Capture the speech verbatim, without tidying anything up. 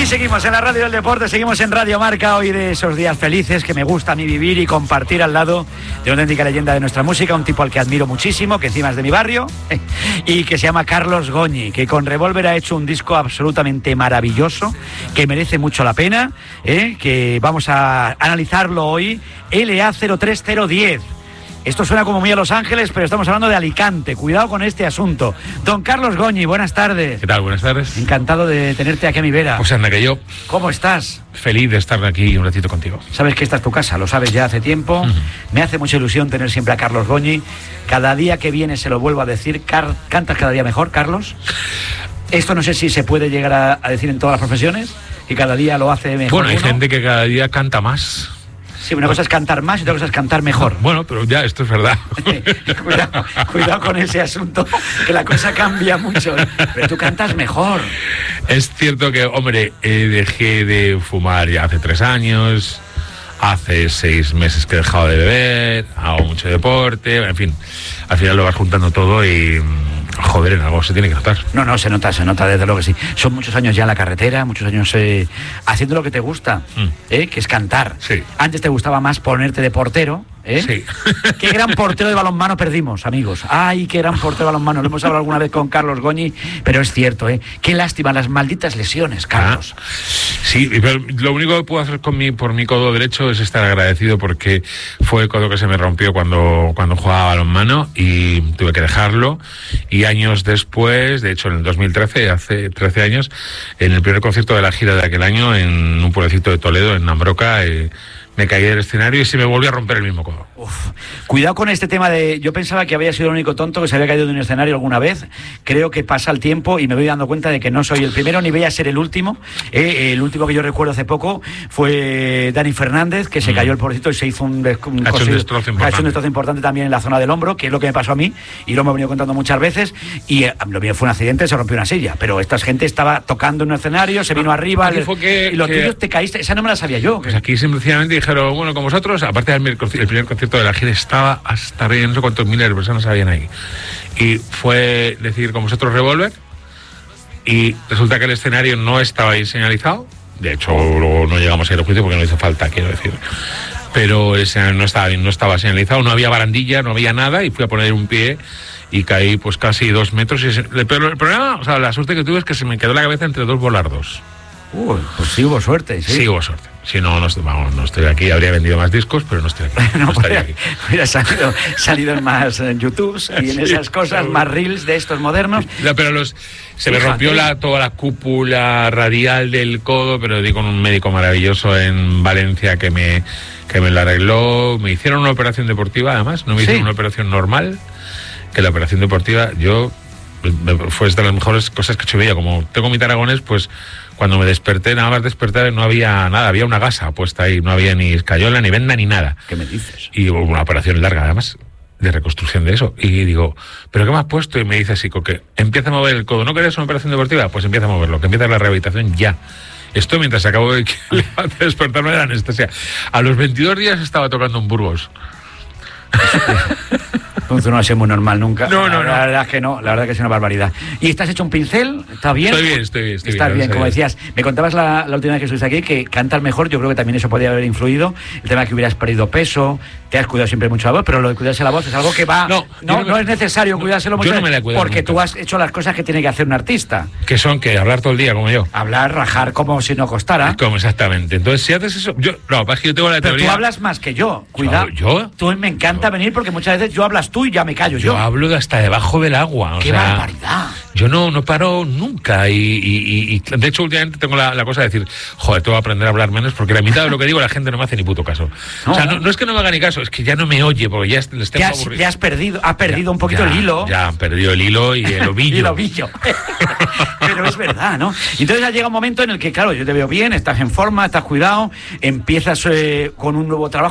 Aquí seguimos en la Radio del Deporte, seguimos en Radio Marca, hoy de esos días felices que me gusta a mí vivir y compartir al lado de una auténtica leyenda de nuestra música, un tipo al que admiro muchísimo, que encima es de mi barrio, y que se llama Carlos Goñi, que con Revolver ha hecho un disco absolutamente maravilloso, que merece mucho la pena, ¿eh? Que vamos a analizarlo hoy, L A cero tres cero diez. Esto suena como muy a Los Ángeles, pero estamos hablando de Alicante. Cuidado con este asunto. Don Carlos Goñi, buenas tardes. ¿Qué tal? Buenas tardes. Encantado de tenerte aquí a mi vera. Pues anda que yo. ¿Cómo estás? Feliz de estar aquí un ratito contigo. Sabes que esta es tu casa, lo sabes ya hace tiempo. Uh-huh. Me hace mucha ilusión tener siempre a Carlos Goñi. Cada día que viene se lo vuelvo a decir. Car- ¿Cantas cada día mejor, Carlos? Esto no sé si se puede llegar a, a decir en todas las profesiones, y cada día lo hace mejor. Bueno, hay uno. gente que cada día canta más. Sí, una cosa es cantar más y otra cosa es cantar mejor. Bueno, pero ya, esto es verdad. cuidado, cuidado con ese asunto, que la cosa cambia mucho. Pero tú cantas mejor. Es cierto que, hombre, eh, dejé de fumar ya hace tres años, hace seis meses que he dejado de beber, hago mucho deporte, en fin, al final lo vas juntando todo y... Joder, en algo se tiene que notar. No, no, se nota, se nota, desde luego que sí. Son muchos años ya en la carretera, muchos años eh, haciendo lo que te gusta, mm. eh, que es cantar. Sí. Antes te gustaba más ponerte de portero, ¿eh? Sí. Qué gran portero de balonmano perdimos, amigos. Ay, qué gran portero de balonmano. Lo hemos hablado alguna vez con Carlos Goñi, pero es cierto, ¿eh? Qué lástima, las malditas lesiones, Carlos. Ah, sí, pero lo único que puedo hacer con mi, por mi codo derecho es estar agradecido, porque fue el codo que se me rompió cuando, cuando jugaba balonmano y tuve que dejarlo. Y años después, de hecho en el dos mil trece, hace trece años, en el primer concierto de la gira de aquel año, en un pueblecito de Toledo, en Nambroca, eh, me caí del escenario y se me volvió a romper el mismo codo. Uf. Cuidado con este tema de... Yo pensaba que había sido el único tonto que se había caído de un escenario alguna vez. Creo que pasa el tiempo y me voy dando cuenta de que no soy el primero ni voy a ser el último. Eh, el último que yo recuerdo hace poco fue Dani Fernández, que se mm. cayó el pobrecito y se hizo un, un, ha hecho un destrozo importante. Ha hecho un destrozo importante también en la zona del hombro, que es lo que me pasó a mí y lo hemos venido contando muchas veces. Y eh, lo mío fue un accidente, se rompió una silla. Pero esta gente estaba tocando en un escenario, se vino ah, arriba le, que, y los que... tuyos te caíste. Esa no me la sabía yo. Pues aquí simplemente dijeron, bueno, como vosotros, aparte del el primer concierto de la gira, estaba hasta arriba, no sé cuántos miles de personas habían ahí. Y fue decir, con vosotros Revolver, y resulta que el escenario no estaba ahí señalizado. De hecho, luego no llegamos a ir al juicio porque no hizo falta, quiero decir. Pero el escenario no estaba, no estaba señalizado, no había barandilla, no había nada, y fui a poner un pie y caí pues casi dos metros. Y se, pero el problema, o sea, la suerte que tuve es que se me quedó la cabeza entre dos volardos. Uy, pues sí hubo suerte, sí. Sí hubo suerte. Si no, no, vamos, no estoy aquí, habría vendido más discos, pero no estoy aquí. no, no estaría hubiera, aquí. Hubiera salido, salido en más en YouTube y en esas cosas, sí, más reels de estos modernos. No, pero los, se me rompió la, toda la cúpula radial del codo, pero di con un médico maravilloso en Valencia que me, que me lo arregló. Me hicieron una operación deportiva, además, no me hicieron sí. una operación normal, que la operación deportiva, yo, fue de las mejores cosas que he hecho en mi vida. Como tengo mi taragonés, pues... Cuando me desperté, nada más despertar, no había nada, había una gasa puesta ahí, no había ni escayola, ni venda, ni nada. ¿Qué me dices? Y hubo una operación larga, además, de reconstrucción de eso. Y digo, ¿pero qué me has puesto? Y me dice así, que empieza a mover el codo. ¿No querés una operación deportiva? Pues empieza a moverlo, que empieza la rehabilitación ya. Esto mientras acabo de despertarme de la anestesia. A los veintidós días estaba tocando en Burgos. Entonces no ha sido muy normal nunca. No, no, la, no. La verdad es que no, la verdad es que es una barbaridad. ¿Y estás hecho un pincel? ¿Está bien? Estoy bien, estoy bien. Estoy Estás bien, bien, como bien. decías. Me contabas la, la última vez que estuviste aquí que cantas mejor, yo creo que también eso podría haber influido. El tema de que hubieras perdido peso, te has cuidado siempre mucho la voz, pero lo de cuidarse la voz es algo que va... No, no, no, no es necesario no, cuidárselo mucho, yo no me la he cuidado porque nunca. Tú has hecho las cosas que tiene que hacer un artista. Que son que hablar todo el día, como yo. Hablar, rajar, como si no costara. Como exactamente. Entonces, si haces eso... Yo, no, es que yo tengo la pero teoría... tú hablas más que yo, cuidado. ¿Yo? Tú me encanta yo. venir porque muchas veces yo hablas tú y ya me callo yo. Yo hablo de hasta debajo del agua. O ¡Qué sea, barbaridad! Yo no, no paro nunca y, y, y, y de hecho últimamente tengo la, la cosa de decir, joder, tengo que aprender a hablar menos porque la mitad de lo que digo la gente no me hace ni puto caso. No, o sea, no, no es que no me haga ni caso, es que ya no me oye porque ya les tengo aburrido. Ya has perdido, ha perdido ya, un poquito ya, el hilo. Ya han perdido el hilo y el ovillo. y el ovillo. Pero es verdad, ¿no? Entonces ya llega un momento en el que, claro, yo te veo bien, estás en forma, estás cuidado, empiezas eh, con un nuevo trabajo.